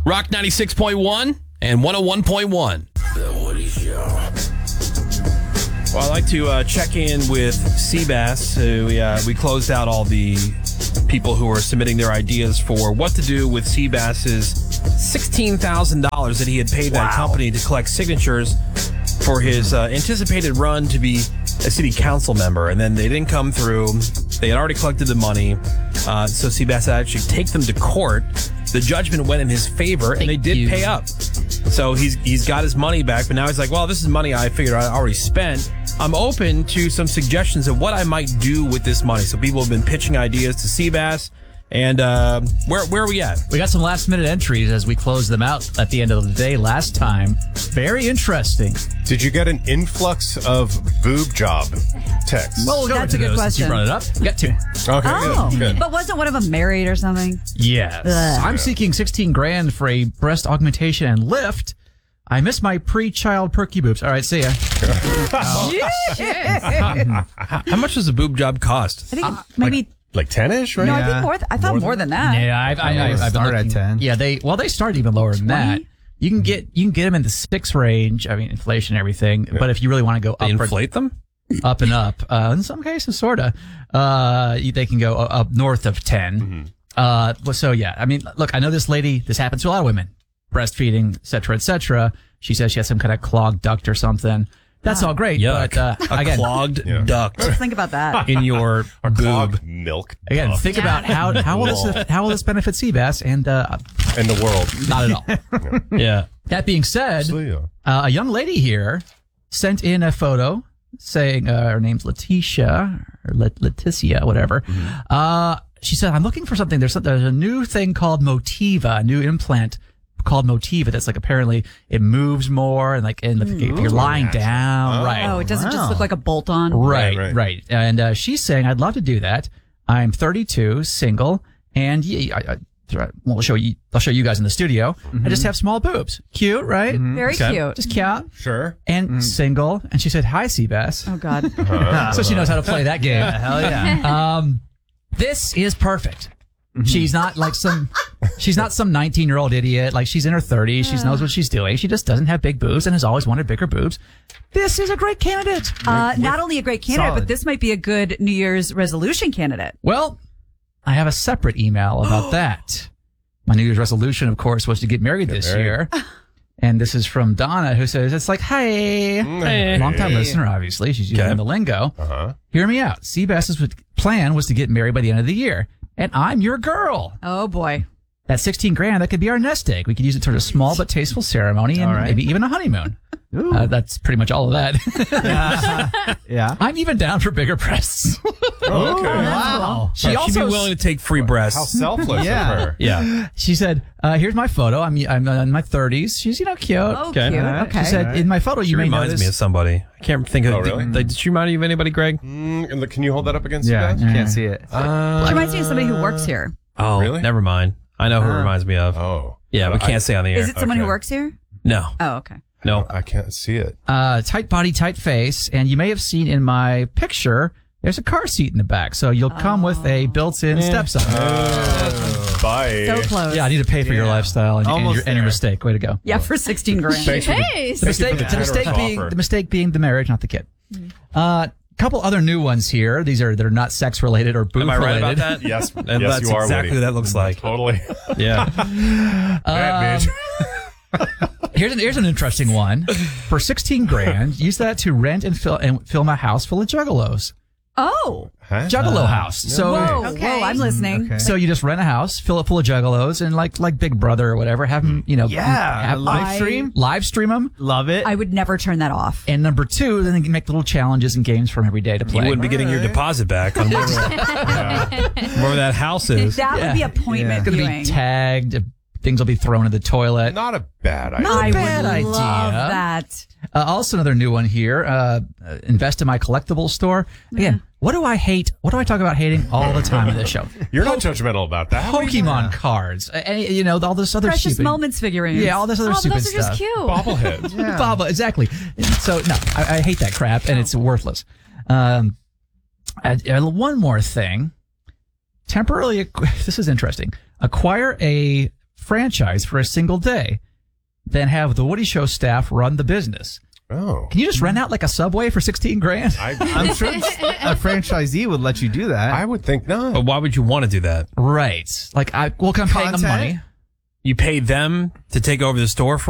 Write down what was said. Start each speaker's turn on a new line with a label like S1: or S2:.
S1: Rock 96.1 and 101.1.
S2: The Woody Show.
S1: Well, I'd like to check in with Seabass. We closed out all the people who were submitting their ideas for what to do with Seabass's $16,000 that he had paid that company to collect signatures for his anticipated run to be a city council member. And then they didn't come through. They had already collected the money. So Seabass had actually take them to court. The judgment went in his favor, and they did pay up. So he's got his money back, but now he's like, well, this is money I figured I already spent. I'm open to some suggestions of what I might do with this money. So people have been pitching ideas to Seabass. And where are we at?
S3: We got some last-minute entries as we close them out at the end of the day last time. Very interesting.
S4: Did you get an influx of boob job texts?
S3: Well,
S5: That's a good question.
S3: You brought it up. We got two.
S4: Okay, good.
S5: But wasn't one of them married or something?
S3: Yes.
S5: Ugh.
S3: I'm seeking $16,000 for a breast augmentation and lift. I miss my pre-child perky boobs. All right, see ya.
S1: How much does a boob job cost?
S5: I think maybe.
S4: Like 10-ish, right?
S5: No, I think more. I thought more than that.
S3: Yeah, I've been
S6: start
S3: looking.
S6: at 10.
S3: Yeah, they start even lower than that. You can get them in the 6 range. I mean, inflation and everything. Yeah. But if you really want to go
S1: They inflate them?
S3: Up and up, in some cases, sorta. They can go up north of 10. Mm-hmm. So yeah, I mean, look, I know this lady. This happens to a lot of women, breastfeeding, et cetera, et cetera. She says she has some kind of clogged duct or something. That's all great,
S1: Yuck.
S3: but
S1: a
S3: again,
S1: clogged duct
S5: Let's think about that.
S1: in your boob.
S4: Clogged milk.
S3: Again, think about how will this benefit Seabass and
S4: In the world.
S3: not at all.
S1: Yeah.
S3: That being said,
S4: So, yeah.
S3: a young lady here sent in a photo saying her name's Letitia or Leticia, whatever. She said, "I'm looking for something. There's a new thing called Motiva, a new implant called Motiva that's like apparently it moves more and like if you're lying down, right?
S5: Oh, it doesn't just look like a bolt-on.
S3: Right. And she's saying, I'd love to do that. I'm 32, single, and I'll show you guys in the studio. I just have small boobs. Cute, right?
S5: Very cute.
S3: Just cute.
S4: Sure.
S3: And single. And she said, hi, Seabass.
S5: Oh, God.
S3: So she knows how to play that game.
S6: Hell yeah.
S3: This is perfect. She's not like some 19-year-old idiot. Like, she's in her 30s. She knows what she's doing. She just doesn't have big boobs and has always wanted bigger boobs. This is a great candidate.
S5: Not only a great candidate,
S6: Solid.
S5: but this might be a good New Year's resolution candidate.
S3: Well, I have a separate email about that. My New Year's resolution, of course, was to get married this year. And this is from Donna, who says, it's like, hey. Long-time listener, obviously. She's using the lingo. Hear me out. Seabass's plan was to get married by the end of the year. And I'm your girl.
S5: Oh, boy.
S3: That $16,000, that could be our nest egg. We could use it for a small but tasteful ceremony and maybe even a honeymoon. That's pretty much all of that.
S6: Yeah.
S3: I'm even down for bigger breasts.
S4: Okay.
S6: Wow.
S3: She
S1: She'd be willing to take free
S4: How
S1: breasts.
S4: selfless
S6: Yeah.
S4: of her.
S1: Yeah.
S3: She said, here's my photo. I'm in my 30s. She's, cute.
S5: Oh,
S1: Okay.
S5: cute.
S6: Alright.
S5: Okay.
S3: She said, in my photo,
S1: She
S3: you may
S1: reminds
S3: notice.
S1: me of somebody. I can't think of.
S4: Oh, really?
S1: Did she remind you of anybody, Greg?
S4: Can you hold that up against
S6: Yeah,
S4: you
S6: you
S4: guys?
S6: can't see it.
S5: She reminds me of somebody who works here.
S1: Oh,
S4: Really?
S1: never mind. I know who it reminds me of.
S4: Oh.
S1: Yeah, we can't say on the air.
S5: Is it someone
S4: Okay.
S5: who works here?
S1: No.
S5: Oh, okay.
S1: No.
S4: I can't see it.
S3: Tight body, tight face. And you may have seen in my picture, there's a car seat in the back. So you'll come with a built-in stepson.
S4: Bye.
S5: So close.
S3: Yeah, I need to pay for your lifestyle and
S6: Almost
S3: your
S6: there.
S3: mistake. Way to go.
S5: Yeah, for $16,000.
S4: Thanks for
S7: Hey,
S3: The mistake,
S4: the generous offer.
S3: the mistake being the marriage, not the kid. Couple other new ones here. They're not sex related or boob
S1: Am I right
S3: related.
S1: about that?
S4: Yes,
S1: And
S4: yes,
S1: that's
S4: you are,
S1: exactly
S4: Woody.
S1: what that looks like.
S4: Totally.
S1: Yeah.
S4: Bad bitch.
S3: Here's an interesting one. For $16,000, use that to rent and film a house full of juggalos.
S5: Oh.
S4: Huh?
S3: Juggalo house. So
S5: Whoa.
S7: Okay.
S5: Whoa, I'm listening.
S6: Okay.
S3: So you just rent a house, fill it full of juggalos, and like Big Brother or whatever, have them, have live stream them.
S6: Love it.
S5: I would never turn that off.
S3: And number 2, then they can make little challenges and games from every day to
S1: You
S3: play.
S1: wouldn't be getting your deposit back on wherever that house is.
S5: That would be appointment
S3: It's gonna
S5: viewing.
S3: be tagged. Things will be thrown in the toilet.
S4: Not a bad idea.
S3: Not
S5: I
S3: a bad
S5: would
S3: idea.
S5: love that.
S3: Also, another new one here. Invest in my collectible store. Again, what do I hate? What do I talk about hating all the time in this show?
S4: You're not judgmental about that.
S3: Pokemon cards. All this other
S5: Precious
S3: stupid.
S5: Moments figurines.
S3: Yeah, all this other
S7: Oh, but
S3: stupid
S7: those are just
S3: stuff.
S7: cute.
S4: Bobbleheads.
S3: Baba, exactly. So no, I hate that crap, and it's worthless. One more thing. Temporarily, this is interesting. Acquire a franchise for a single day, then have the Woody Show staff run the business.
S4: Oh.
S3: Can you just rent out like a Subway for $16,000?
S2: I'm sure a franchisee would let you do that.
S4: I would think not.
S1: But why would you want to do that?
S3: Right. Like, I'm paying them
S2: Content?
S3: money.
S1: You pay them to take over the store for